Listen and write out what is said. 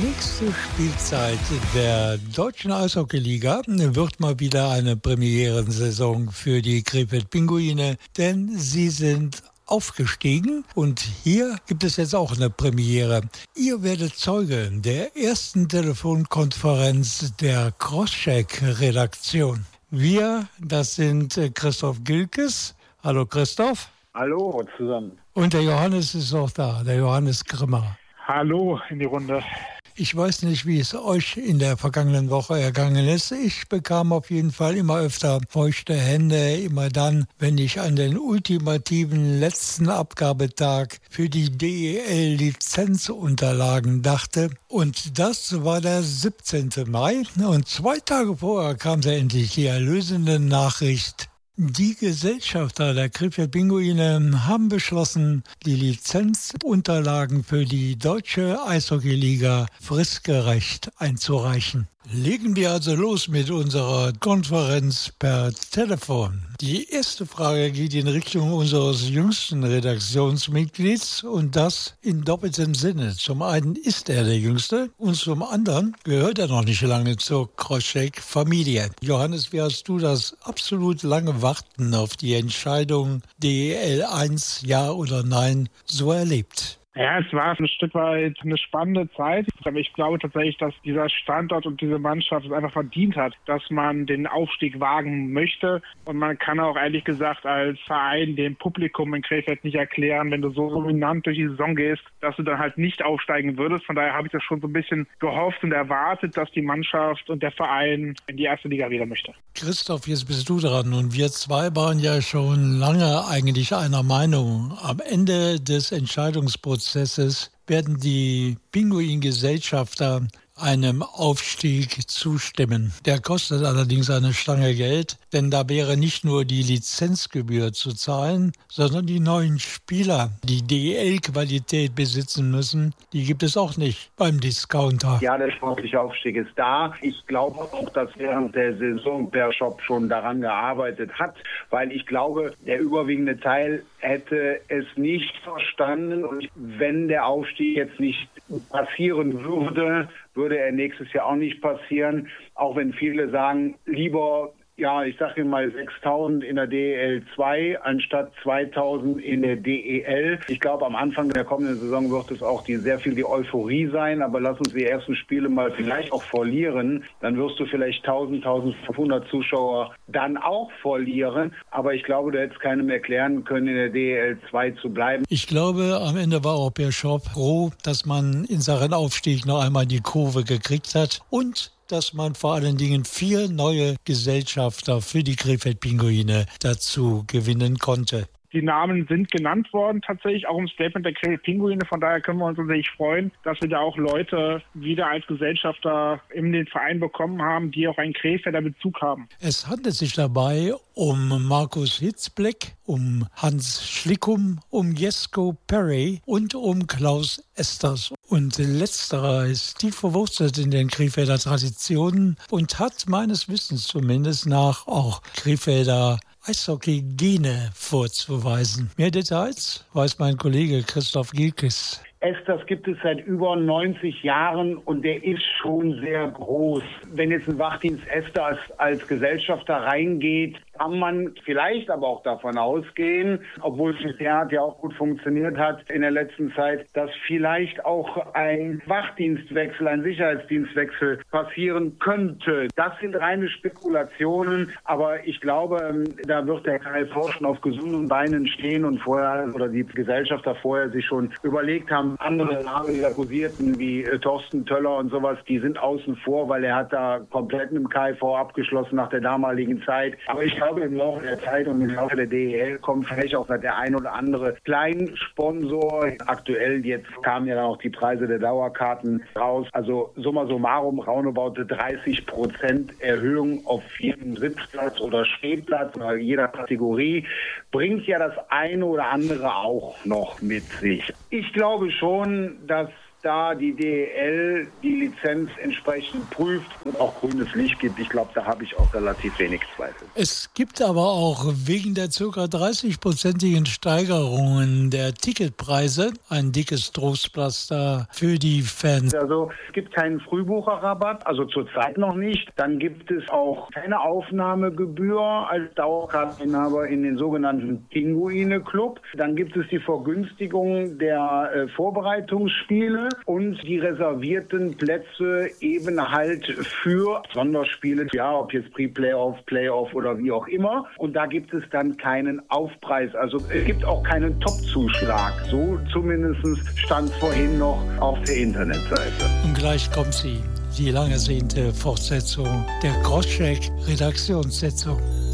nächste Spielzeit der Deutschen Eishockeyliga wird mal wieder eine Premierensaison für die Krefeld-Pinguine, denn sie sind aufgestiegen und hier gibt es jetzt auch eine Premiere. Ihr werdet Zeuge der ersten Telefonkonferenz der Crosscheck-Redaktion. Wir, das sind Christoph Gilkes. Hallo Christoph. Hallo zusammen. Und der Johannes ist auch da, der Johannes Grimmer. Hallo in die Runde. Ich weiß nicht, wie es euch in der vergangenen Woche ergangen ist. Ich bekam auf jeden Fall immer öfter feuchte Hände, immer dann, wenn ich an den ultimativen letzten Abgabetag für die DEL-Lizenzunterlagen dachte. Und das war der 17. Mai. Und 2 Tage vorher kam da endlich die erlösende Nachricht. Die Gesellschafter der Krefeld-Pinguine haben beschlossen, die Lizenzunterlagen für die Deutsche Eishockeyliga fristgerecht einzureichen. Legen wir also los mit unserer Konferenz per Telefon. Die erste Frage geht in Richtung unseres jüngsten Redaktionsmitglieds und das in doppeltem Sinne. Zum einen ist er der Jüngste und zum anderen gehört er noch nicht lange zur Crosscheck-Familie. Johannes, wie hast du das absolut lange Warten auf die Entscheidung DEL 1, ja oder nein, so erlebt? Ja, es war ein Stück weit eine spannende Zeit. Aber ich glaube tatsächlich, dass dieser Standort und diese Mannschaft es einfach verdient hat, dass man den Aufstieg wagen möchte. Und man kann auch ehrlich gesagt als Verein dem Publikum in Krefeld nicht erklären, wenn du so dominant durch die Saison gehst, dass du dann halt nicht aufsteigen würdest. Von daher habe ich das schon so ein bisschen gehofft und erwartet, dass die Mannschaft und der Verein in die erste Liga wieder möchte. Christoph, jetzt bist du dran und wir zwei waren ja schon lange eigentlich einer Meinung. Am Ende des Entscheidungsprozesses werden die Pinguin-Gesellschafter einem Aufstieg zustimmen. Der kostet allerdings eine Stange Geld, denn da wäre nicht nur die Lizenzgebühr zu zahlen, sondern die neuen Spieler, die DEL-Qualität besitzen müssen, die gibt es auch nicht beim Discounter. Ja, der sportliche Aufstieg ist da. Ich glaube auch, dass während der Saison der Shop schon daran gearbeitet hat, weil ich glaube, der überwiegende Teil hätte es nicht verstanden. Und wenn der Aufstieg jetzt nicht passieren würde er nächstes Jahr auch nicht passieren. Auch wenn viele sagen, lieber, ja, ich sage mal 6.000 in der DEL 2 anstatt 2.000 in der DEL. Ich glaube, am Anfang der kommenden Saison wird es auch sehr viel die Euphorie sein. Aber lass uns die ersten Spiele mal vielleicht auch verlieren. Dann wirst du vielleicht 1.000, 1.500 Zuschauer dann auch verlieren. Aber ich glaube, du hättest keinem erklären können, in der DEL 2 zu bleiben. Ich glaube, am Ende war auch Bischof froh, dass man in Sachen Aufstieg noch einmal die Kurve gekriegt hat und dass man vor allen Dingen 4 neue Gesellschafter für die Krefeld-Pinguine dazu gewinnen konnte. Die Namen sind genannt worden, tatsächlich auch im Statement der Krefeld-Pinguine. Von daher können wir uns tatsächlich freuen, dass wir da auch Leute wieder als Gesellschafter in den Verein bekommen haben, die auch einen Krefelder Bezug haben. Es handelt sich dabei um Markus Hitzblick, um Hans Schlickum, um Jesko Perry und um Klaus Esters. Und letzterer ist tief verwurzelt in den Krefelder Traditionen und hat meines Wissens zumindest nach auch Krefelder Eishockey-Gene vorzuweisen. Mehr Details weiß mein Kollege Christoph Gilkes. Esters gibt es seit über 90 Jahren und der ist schon sehr groß. Wenn jetzt ein Wachdienst Esters als Gesellschafter reingeht, kann man vielleicht aber auch davon ausgehen, obwohl es bisher ja auch gut funktioniert hat in der letzten Zeit, dass vielleicht auch ein Wachdienstwechsel, ein Sicherheitsdienstwechsel passieren könnte. Das sind reine Spekulationen, aber ich glaube, da wird der KfV schon auf gesunden Beinen stehen und vorher oder die Gesellschafter vorher sich schon überlegt haben, andere Namen, die da kursierten, wie Thorsten Töller und sowas, die sind außen vor, weil er hat da komplett mit dem KfV abgeschlossen nach der damaligen Zeit. Aber ich glaube, im Laufe der Zeit und im Laufe der DEL kommt vielleicht auch der ein oder andere Kleinsponsor. Aktuell jetzt kamen ja dann auch die Preise der Dauerkarten raus. Also summa summarum roundabout 30% Erhöhung auf jeden Sitzplatz oder Stehplatz oder jeder Kategorie bringt ja das eine oder andere auch noch mit sich. Ich glaube schon, dass da die DEL die Lizenz entsprechend prüft und auch grünes Licht gibt. Ich glaube, da habe ich auch relativ wenig Zweifel. Es gibt aber auch wegen der ca. 30-prozentigen Steigerungen der Ticketpreise ein dickes Trostpflaster für die Fans. Also es gibt keinen Frühbucherrabatt, also zurzeit noch nicht. Dann gibt es auch keine Aufnahmegebühr als Dauerkarteninhaber in den sogenannten Pinguine-Club. Dann gibt es die Vergünstigung der Vorbereitungsspiele und die reservierten Plätze eben halt für Sonderspiele, ja, ob jetzt Pre-Playoff, Playoff oder wie auch immer. Und da gibt es dann keinen Aufpreis. Also es gibt auch keinen Top-Zuschlag. So zumindest stand vorhin noch auf der Internetseite. Und gleich kommt sie, die lang ersehnte Fortsetzung der Crosscheck-Redaktionssitzung.